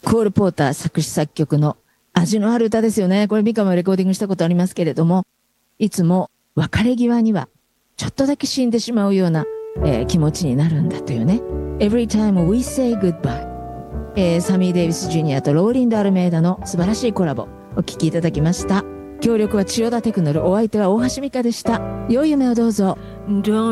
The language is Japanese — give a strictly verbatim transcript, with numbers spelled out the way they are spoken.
コール・ポーター作詞作曲の味のある歌ですよね。これミカもレコーディングしたことありますけれども、いつも別れ際にはちょっとだけ死んでしまうような、えー、気持ちになるんだというね。Every time we say goodbye、えー、サミー・デイビス・ジュニアとローリンド・アルメイダの素晴らしいコラボお聴きいただきました。協力は千代田テクノル、お相手は大橋美香でした。良い夢をどうぞ。